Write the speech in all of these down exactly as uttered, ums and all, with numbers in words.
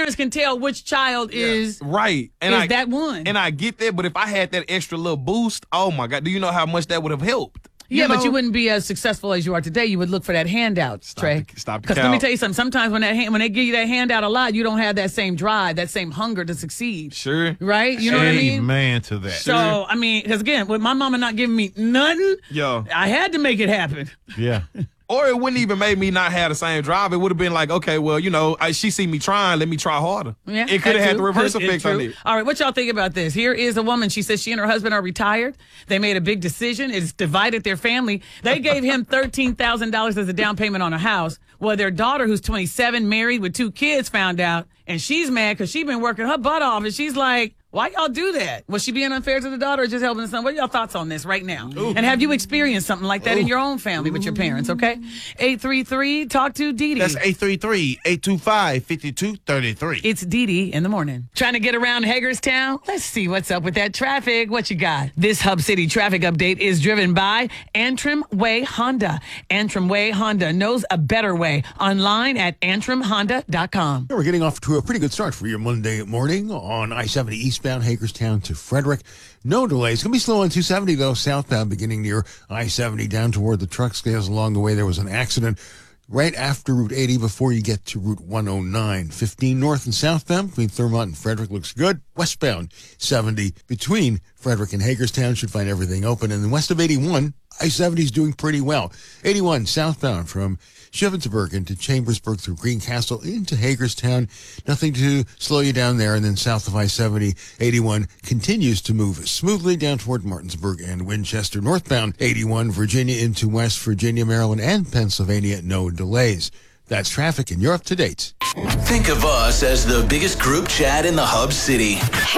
parents can tell which child Yeah. is right. And is I, that one. And I get that, but if I had that extra little boost, oh my God, do you know how much that would have helped? Yeah, You but know? you wouldn't be as successful as you are today. You would look for that handout, Stop Trey. the- stop the Because let me count. tell you something. Sometimes when that hand, when they give you that handout a lot, you don't have that same drive, that same hunger to succeed. Sure. Right? You know what I mean? Amen to that. So, I mean, because again, with my mama not giving me nothing, Yo. I had to make it happen. Yeah. Or it wouldn't even make me not have the same drive. It would have been like, okay, well, you know, I, she see me trying, let me try harder. Yeah, it could have that had too. the reverse It's effect true. on it. All right, what y'all think about this? Here is a woman. She says she and her husband are retired. They made a big decision. It's divided their family. They gave him thirteen thousand dollars as a down payment on a house. Well, their daughter, who's twenty-seven, married with two kids, found out, and she's mad because she's been working her butt off, and she's like, why y'all do that? Was she being unfair to the daughter or just helping the son? What are y'all thoughts on this right now? Ooh. And have you experienced something like that Ooh. in your own family with your parents, okay? eight three three, talk to Dee Dee. That's eight three three, eight two five, five two three three. It's Dee Dee in the morning. Trying to get around Hagerstown? Let's see what's up with that traffic. What you got? This Hub City traffic update is driven by Antrim Way Honda. Antrim Way Honda knows a better way. Online at antrim honda dot com. We're getting off to a pretty good start for your Monday morning on I seventy eastbound Hagerstown to Frederick. No delays. It's going to be slow on two seventy, though, southbound beginning near I seventy down toward the truck scales. Along the way, there was an accident right after Route eighty before you get to Route one oh nine. fifteen north and southbound between Thurmont and Frederick looks good. Westbound seventy between Frederick and Hagerstown should find everything open. And then west of eighty-one, I seventy is doing pretty well. eighty-one southbound from Shiventsburg into Chambersburg through Greencastle into Hagerstown. Nothing to slow you down there. And then south of I seventy, eighty-one continues to move smoothly down toward Martinsburg and Winchester. Northbound eighty-one, Virginia into West Virginia, Maryland, and Pennsylvania. No delays. That's traffic, and you're up to date. Think of us as the biggest group chat in the Hub City.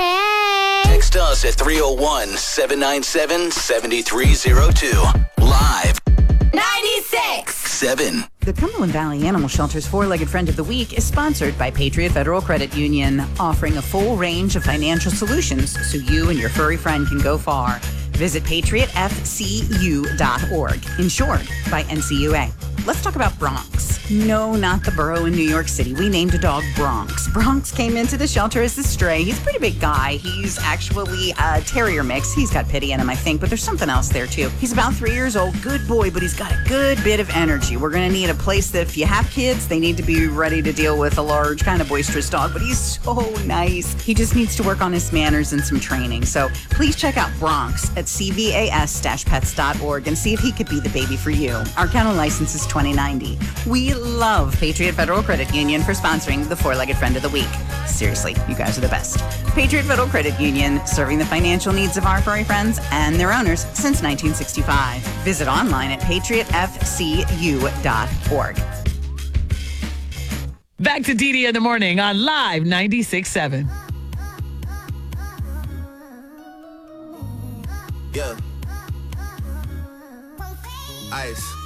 Hey! Text us at three oh one, seven nine seven, seven three oh two. Live. ninety-six! seven. The Cumberland Valley Animal Shelter's Four-Legged Friend of the Week is sponsored by Patriot Federal Credit Union, offering a full range of financial solutions so you and your furry friend can go far. Visit patriot f c u dot org, insured by N C U A. Let's talk about Bronx. No, not the borough in New York City. We named a dog Bronx. Bronx came into the shelter as a stray. He's a pretty big guy. He's actually a terrier mix. He's got pity in him, I think, but there's something else there, too. He's about three years old. Good boy, but he's got a good bit of energy. We're going to need a place that if you have kids, they need to be ready to deal with a large, kind of boisterous dog, but he's so nice. He just needs to work on his manners and some training. So please check out Bronx at c v a s dash pets dot org and see if he could be the baby for you. Our kennel license is twenty ninety. We love Patriot Federal Credit Union for sponsoring the Four-Legged Friend of the Week. Seriously, you guys are the best. Patriot Federal Credit Union, serving the financial needs of our furry friends and their owners since nineteen sixty-five. Visit online at patriot f c u dot org. Back to Dee Dee in the morning on Live ninety-six point seven. Yeah. Ice.